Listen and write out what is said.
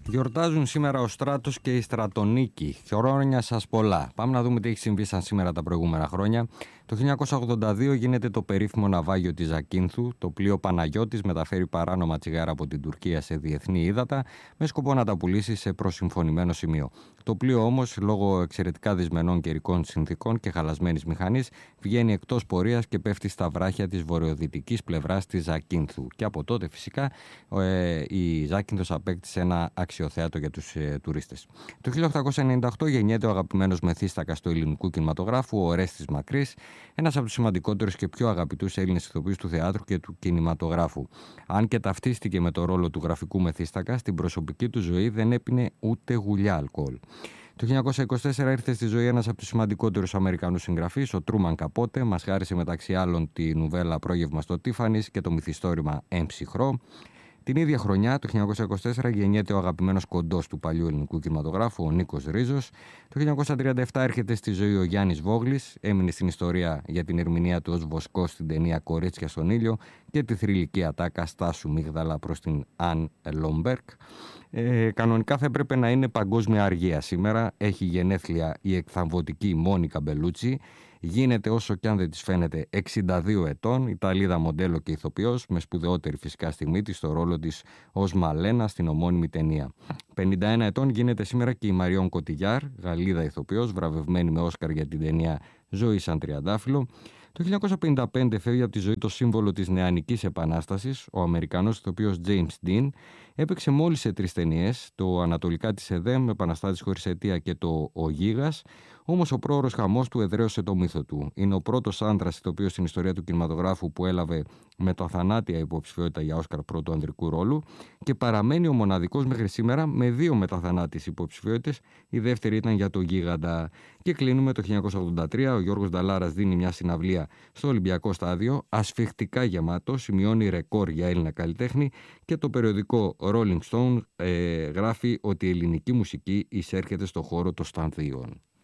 Γιορτάζουν σήμερα ο Στράτος και η Στρατονίκη. Χρόνια σας πολλά. Πάμε να δούμε τι έχει συμβεί σαν σήμερα τα προηγούμενα χρόνια. Το 1982 γίνεται το περίφημο ναυάγιο της Ζακίνθου. Το πλοίο Παναγιώτης μεταφέρει παράνομα τσιγάρα από την Τουρκία σε διεθνή ύδατα με σκοπό να τα πουλήσει σε προσυμφωνημένο σημείο. Το πλοίο όμως, λόγω εξαιρετικά δυσμενών καιρικών συνθήκων και χαλασμένης μηχανής, βγαίνει εκτός πορείας και πέφτει στα βράχια της βορειοδυτικής πλευράς της Ζακίνθου. Και από τότε φυσικά η Ζάκυνθος απέκτησε ένα αξιοθέατο για τους τουρίστες. Το 1898 γεννιέται ο αγαπημένος μεθύστακας του ελληνικού κινηματογράφου, ο Ορέστης Μακρύς, ένας από τους σημαντικότερους και πιο αγαπητούς Έλληνες ηθοποιούς του θεάτρου και του κινηματογράφου. Αν και ταυτίστηκε με το ρόλο του γραφικού μεθύστακα, στην προσωπική του ζωή δεν έπινε ούτε γουλιά αλκοόλ. Το 1924 ήρθε στη ζωή ένας από τους σημαντικότερους Αμερικανούς συγγραφείς, ο Τρούμαν Καπότε. Μας χάρισε μεταξύ άλλων τη νουβέλα «Πρόγευμα στο Τίφανις» και το μυθιστόρημα «Έμψυχρό». Την ίδια χρονιά, το 1924, γεννιέται ο αγαπημένος κοντός του παλιού ελληνικού κινηματογράφου, ο Νίκος Ρίζος. Το 1937 έρχεται στη ζωή ο Γιάννης Βόγλης, έμεινε στην ιστορία για την ερμηνεία του ως Βοσκός στην ταινία «Κορίτσια στον ήλιο» και τη θρυλική ατάκα «Στάσου Μίγδαλα» προς την Αν Λόμπερκ. Κανονικά θα έπρεπε να είναι παγκόσμια αργία σήμερα. Έχει γενέθλια η εκθαμβωτική Μόνικα Μπελούτσι. Γίνεται, όσο κι αν δεν της φαίνεται, 62 ετών, Ιταλίδα μοντέλο και ηθοποιός, με σπουδαιότερη φυσικά στιγμή της στο ρόλο της ως Μαλένα στην ομώνυμη ταινία. 51 ετών γίνεται σήμερα και η Μαριόν Κωτιγιάρ, Γαλλίδα ηθοποιός, βραβευμένη με Όσκαρ για την ταινία «Ζωή σαν τριαντάφυλλο». Το 1955 φεύγει από τη ζωή το σύμβολο της νεανικής επανάστασης, ο Αμερικανός ηθοποιός James Dean. Έπαιξε μόλις σε 3 ταινίες, το «Ανατολικά της ΕΔΕΜ», «Επαναστάτης χωρίς αιτία» και το «Ο Γίγας». Όμως ο πρόωρος χαμός του εδραίωσε το μύθο του. Είναι ο πρώτος άντρας ηθοποιός στην ιστορία του κινηματογράφου που έλαβε με το θανάτια υποψηφιότητα για Όσκαρ πρώτου ανδρικού ρόλου και παραμένει ο μοναδικός μέχρι σήμερα με 2 μεταθανάτιες υποψηφιότητες. Η δεύτερη ήταν για το Γίγαντα. Και κλείνουμε το 1983. Ο Γιώργος Νταλάρας δίνει μια συναυλία στο Ολυμπιακό Στάδιο, ασφιχτικά γεμάτο, σημειώνει ρεκόρ για Έλληνα καλλιτέχνη και το περιοδικό Rolling Stone γράφει ότι η ελληνική μουσική εισέρχεται στο χώρο των στανδίων.